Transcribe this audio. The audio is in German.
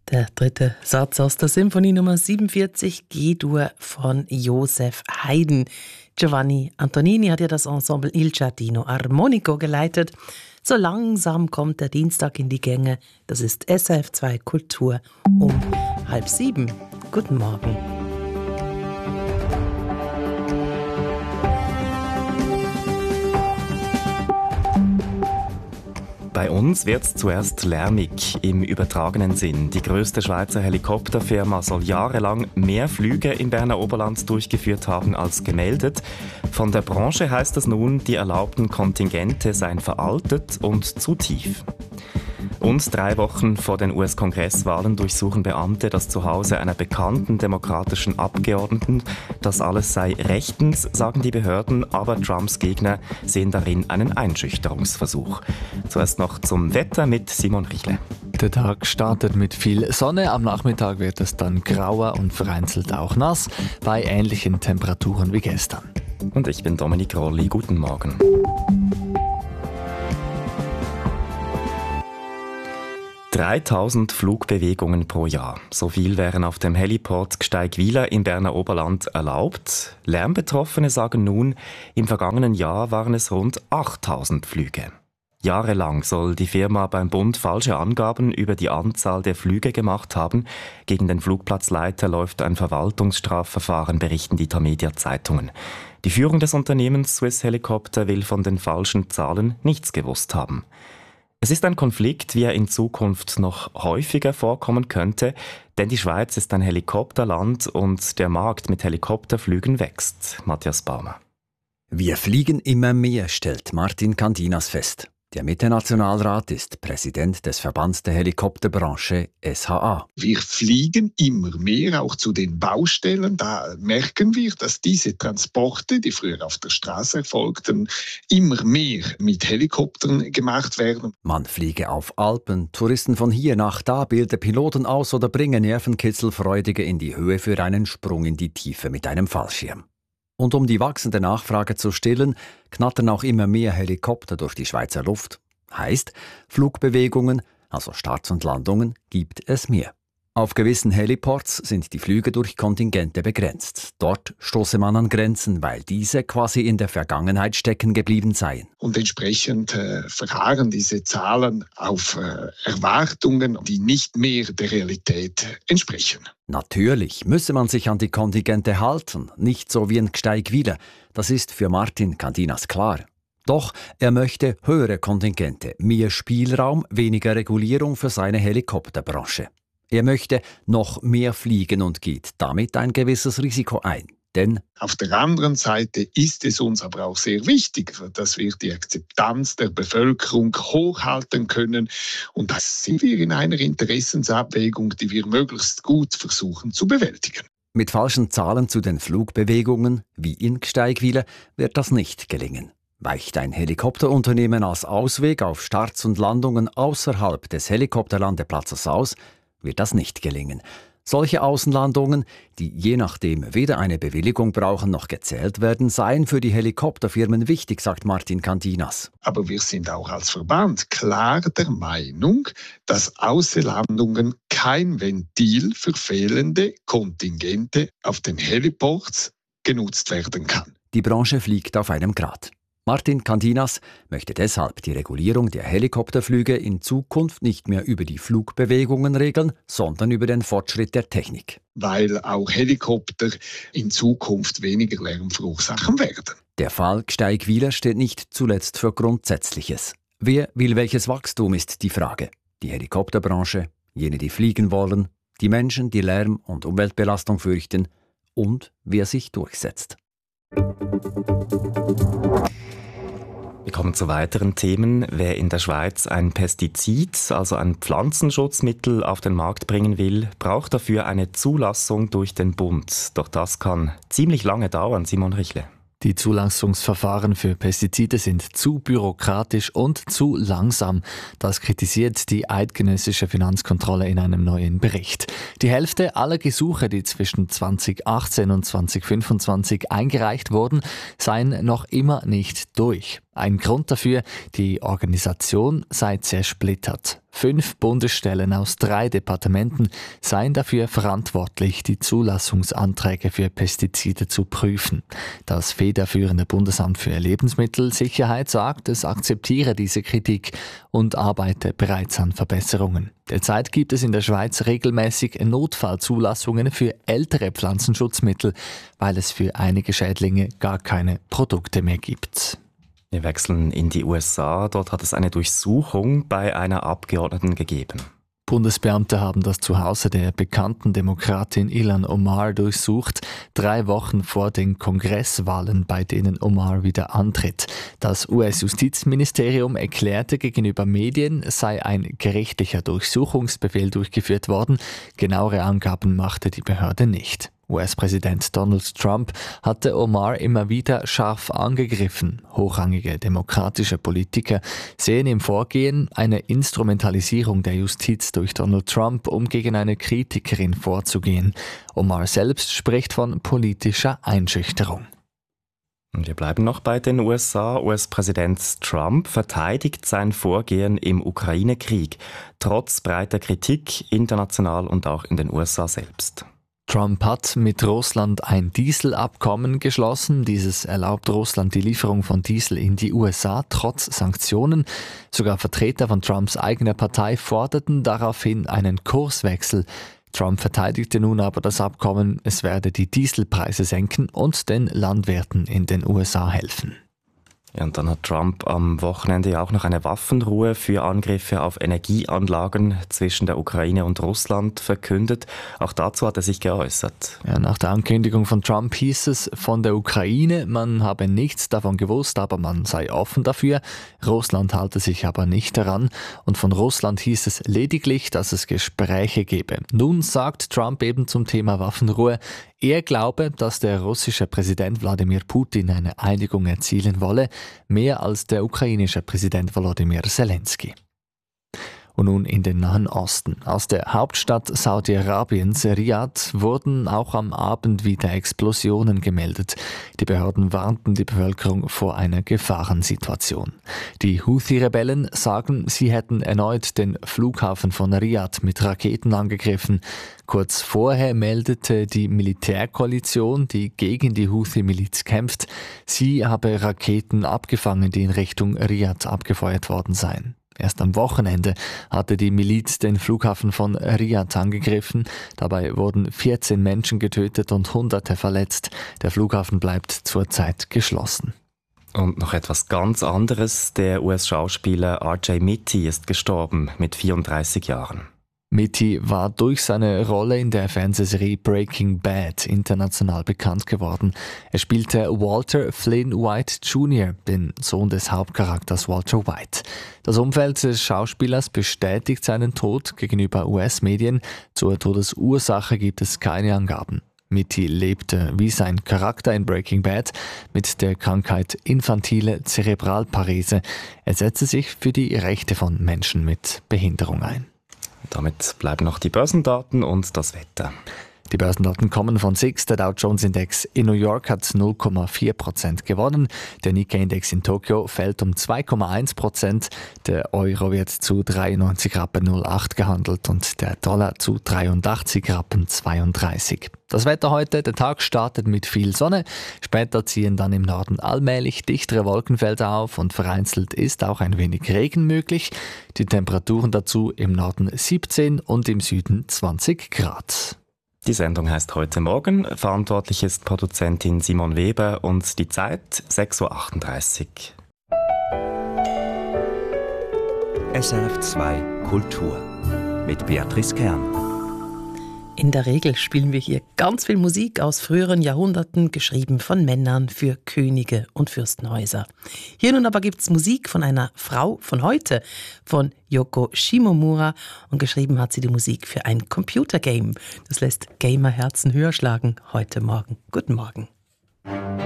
Der dritte Satz aus der Symphonie Nummer 47, G-Dur von Joseph Haydn. Giovanni Antonini hat ja das Ensemble Il Giardino Armonico geleitet. So langsam kommt der Dienstag in die Gänge. Das ist SRF 2 Kultur um 6:30. Guten Morgen. Bei uns wird es zuerst lärmig im übertragenen Sinn. Die grösste Schweizer Helikopterfirma soll jahrelang mehr Flüge im Berner Oberland durchgeführt haben als gemeldet. Von der Branche heißt es nun, die erlaubten Kontingente seien veraltet und zu tief. Und 3 Wochen vor den US-Kongresswahlen durchsuchen Beamte das Zuhause einer bekannten demokratischen Abgeordneten. Das alles sei rechtens, sagen die Behörden, aber Trumps Gegner sehen darin einen Einschüchterungsversuch. Zuerst noch zum Wetter mit Simon Richle. Der Tag startet mit viel Sonne, am Nachmittag wird es dann grauer und vereinzelt auch nass, bei ähnlichen Temperaturen wie gestern. Und ich bin Dominik Rolli, guten Morgen. ...3000 Flugbewegungen pro Jahr. So viel wären auf dem Heliport Gsteigwiler im Berner Oberland erlaubt. Lärmbetroffene sagen nun, im vergangenen Jahr waren es rund 8000 Flüge. Jahrelang soll die Firma beim Bund falsche Angaben über die Anzahl der Flüge gemacht haben. Gegen den Flugplatzleiter läuft ein Verwaltungsstrafverfahren, berichten die Tamedia Zeitungen. Die Führung des Unternehmens Swiss Helicopter will von den falschen Zahlen nichts gewusst haben. Es ist ein Konflikt, wie er in Zukunft noch häufiger vorkommen könnte, denn die Schweiz ist ein Helikopterland und der Markt mit Helikopterflügen wächst. Matthias Baumer. Wir fliegen immer mehr, stellt Martin Candinas fest. Der Mitte-Nationalrat ist Präsident des Verbands der Helikopterbranche SHA. Wir fliegen immer mehr, auch zu den Baustellen. Da merken wir, dass diese Transporte, die früher auf der Straße erfolgten, immer mehr mit Helikoptern gemacht werden. Man fliege auf Alpen, Touristen von hier nach da, bilde Piloten aus oder bringe Nervenkitzelfreudige in die Höhe für einen Sprung in die Tiefe mit einem Fallschirm. Und um die wachsende Nachfrage zu stillen, knattern auch immer mehr Helikopter durch die Schweizer Luft. Heißt, Flugbewegungen, also Starts und Landungen, gibt es mehr. Auf gewissen Heliports sind die Flüge durch Kontingente begrenzt. Dort stoße man an Grenzen, weil diese quasi in der Vergangenheit stecken geblieben seien. Und entsprechend verharren diese Zahlen auf Erwartungen, die nicht mehr der Realität entsprechen. Natürlich müsse man sich an die Kontingente halten, nicht so wie in Gsteigwiler. Das ist für Martin Candinas klar. Doch er möchte höhere Kontingente, mehr Spielraum, weniger Regulierung für seine Helikopterbranche. Er möchte noch mehr fliegen und geht damit ein gewisses Risiko ein. Denn auf der anderen Seite ist es uns aber auch sehr wichtig, dass wir die Akzeptanz der Bevölkerung hochhalten können. Und da sind wir in einer Interessensabwägung, die wir möglichst gut versuchen zu bewältigen. Mit falschen Zahlen zu den Flugbewegungen, wie in Gsteigwiler, wird das nicht gelingen. Weicht ein Helikopterunternehmen als Ausweg auf Starts und Landungen außerhalb des Helikopterlandeplatzes aus, wird das nicht gelingen. Solche Außenlandungen, die je nachdem weder eine Bewilligung brauchen noch gezählt werden, seien für die Helikopterfirmen wichtig, sagt Martin Candinas. Aber wir sind auch als Verband klar der Meinung, dass Außenlandungen kein Ventil für fehlende Kontingente auf den Heliports genutzt werden kann. Die Branche fliegt auf einem Grat. Martin Candinas möchte deshalb die Regulierung der Helikopterflüge in Zukunft nicht mehr über die Flugbewegungen regeln, sondern über den Fortschritt der Technik. Weil auch Helikopter in Zukunft weniger Lärm verursachen werden. Der Fall Gsteigwiler steht nicht zuletzt für Grundsätzliches. Wer will welches Wachstum, ist die Frage. Die Helikopterbranche, jene, die fliegen wollen, die Menschen, die Lärm- und Umweltbelastung fürchten und wer sich durchsetzt. Wir kommen zu weiteren Themen. Wer in der Schweiz ein Pestizid, also ein Pflanzenschutzmittel, auf den Markt bringen will, braucht dafür eine Zulassung durch den Bund. Doch das kann ziemlich lange dauern, Simon Richle. Die Zulassungsverfahren für Pestizide sind zu bürokratisch und zu langsam. Das kritisiert die eidgenössische Finanzkontrolle in einem neuen Bericht. Die Hälfte aller Gesuche, die zwischen 2018 und 2025 eingereicht wurden, seien noch immer nicht durch. Ein Grund dafür, die Organisation sei zersplittert. 5 Bundesstellen aus 3 Departementen seien dafür verantwortlich, die Zulassungsanträge für Pestizide zu prüfen. Das federführende Bundesamt für Lebensmittelsicherheit sagt, es akzeptiere diese Kritik und arbeite bereits an Verbesserungen. Derzeit gibt es in der Schweiz regelmäßig Notfallzulassungen für ältere Pflanzenschutzmittel, weil es für einige Schädlinge gar keine Produkte mehr gibt. Wir wechseln in die USA. Dort hat es eine Durchsuchung bei einer Abgeordneten gegeben. Bundesbeamte haben das Zuhause der bekannten Demokratin Ilhan Omar durchsucht, 3 Wochen vor den Kongresswahlen, bei denen Omar wieder antritt. Das US-Justizministerium erklärte gegenüber Medien, sei ein gerichtlicher Durchsuchungsbefehl durchgeführt worden. Genauere Angaben machte die Behörde nicht. US-Präsident Donald Trump hatte Omar immer wieder scharf angegriffen. Hochrangige demokratische Politiker sehen im Vorgehen eine Instrumentalisierung der Justiz durch Donald Trump, um gegen eine Kritikerin vorzugehen. Omar selbst spricht von politischer Einschüchterung. Wir bleiben noch bei den USA. US-Präsident Trump verteidigt sein Vorgehen im Ukraine-Krieg, trotz breiter Kritik international und auch in den USA selbst. Trump hat mit Russland ein Dieselabkommen geschlossen. Dieses erlaubt Russland die Lieferung von Diesel in die USA trotz Sanktionen. Sogar Vertreter von Trumps eigener Partei forderten daraufhin einen Kurswechsel. Trump verteidigte nun aber das Abkommen, es werde die Dieselpreise senken und den Landwirten in den USA helfen. Ja, und dann hat Trump am Wochenende ja auch noch eine Waffenruhe für Angriffe auf Energieanlagen zwischen der Ukraine und Russland verkündet. Auch dazu hat er sich geäußert. Ja, nach der Ankündigung von Trump hieß es von der Ukraine, man habe nichts davon gewusst, aber man sei offen dafür. Russland halte sich aber nicht daran. Und von Russland hieß es lediglich, dass es Gespräche gebe. Nun sagt Trump eben zum Thema Waffenruhe, er glaube, dass der russische Präsident Wladimir Putin eine Einigung erzielen wolle, mehr als der ukrainische Präsident Volodymyr Zelensky. Und nun in den Nahen Osten. Aus der Hauptstadt Saudi-Arabiens, Riad, wurden auch am Abend wieder Explosionen gemeldet. Die Behörden warnten die Bevölkerung vor einer Gefahrensituation. Die Houthi-Rebellen sagen, sie hätten erneut den Flughafen von Riad mit Raketen angegriffen. Kurz vorher meldete die Militärkoalition, die gegen die Houthi-Miliz kämpft, sie habe Raketen abgefangen, die in Richtung Riad abgefeuert worden seien. Erst am Wochenende hatte die Miliz den Flughafen von Riad angegriffen. Dabei wurden 14 Menschen getötet und Hunderte verletzt. Der Flughafen bleibt zurzeit geschlossen. Und noch etwas ganz anderes. Der US-Schauspieler R.J. Mitte ist gestorben mit 34 Jahren. Mitte war durch seine Rolle in der Fernsehserie Breaking Bad international bekannt geworden. Er spielte Walter Flynn White Jr., den Sohn des Hauptcharakters Walter White. Das Umfeld des Schauspielers bestätigt seinen Tod gegenüber US-Medien. Zur Todesursache gibt es keine Angaben. Mitte lebte wie sein Charakter in Breaking Bad mit der Krankheit infantile Zerebralparese. Er setzte sich für die Rechte von Menschen mit Behinderung ein. Damit bleiben noch die Börsendaten und das Wetter. Die Börsendaten kommen von SIX. Der Dow Jones Index in New York hat 0,4% gewonnen. Der Nikkei-Index in Tokio fällt um 2,1%. Der Euro wird zu 93,08 gehandelt und der Dollar zu 83,32. Das Wetter heute, der Tag startet mit viel Sonne. Später ziehen dann im Norden allmählich dichtere Wolkenfelder auf und vereinzelt ist auch ein wenig Regen möglich. Die Temperaturen dazu im Norden 17 und im Süden 20 Grad. Die Sendung heißt «Heute Morgen». Verantwortlich ist Produzentin Simon Weber und die Zeit 6.38 Uhr. SRF 2 Kultur mit Beatrice Kern. In der Regel spielen wir hier ganz viel Musik aus früheren Jahrhunderten, geschrieben von Männern für Könige und Fürstenhäuser. Hier nun aber gibt's Musik von einer Frau von heute, von Yoko Shimomura, und geschrieben hat sie die Musik für ein Computergame. Das lässt Gamerherzen höher schlagen heute Morgen. Guten Morgen.